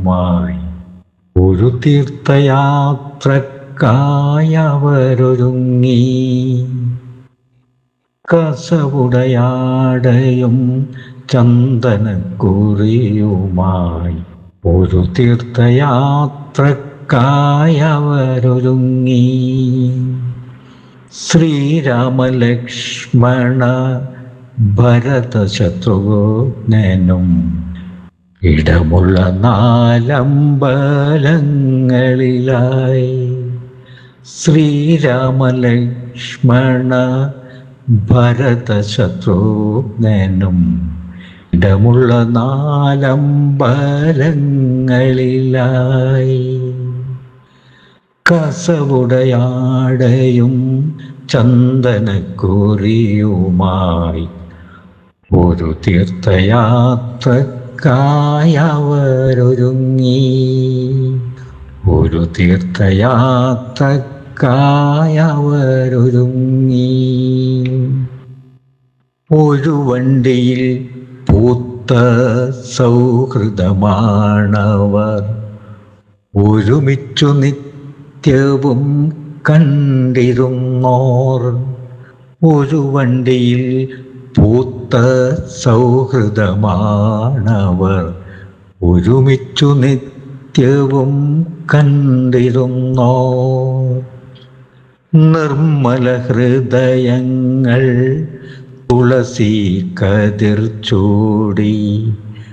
ഒരു തീർത്ഥയാത്രക്കായവരൊരുങ്ങി. കസവുടയാടയും ചന്ദനക്കുറിയുമായി ഒരു തീർത്ഥയാത്രക്കായവരൊരുങ്ങി. ശ്രീരാമലക്ഷ്മണ ഭരതശത്രുഘ്നനും ഇടമുള്ള നാലമ്പലങ്ങളിലായി. ശ്രീരാമലക്ഷ്മണ ഭരതശത്രുഘ്നനും ഇടമുള്ള നാലമ്പലങ്ങളിലായി. കസവുടയാടയും ചന്ദനക്കുറിയുമായി ഒരു തീർത്ഥയാത്രക്കായവരൊരുങ്ങി. ഒരു തീർത്ഥയാത്രക്കായവരൊരുങ്ങി. ഒരു വണ്ടിയിൽ പൂത്ത സൗഹൃദമാണവർ, ഒരുമിച്ചു നിത്യവും കണ്ടിരുന്നോർ. ഒരു വണ്ടിയിൽ പൂത്ത സൗഹൃദമാണവർ, ഒരുമിച്ചു നിത്യവും കണ്ടിരുന്നോർ. നിർമ്മല ഹൃദയങ്ങൾ തുളസി കതിർ ചൂടി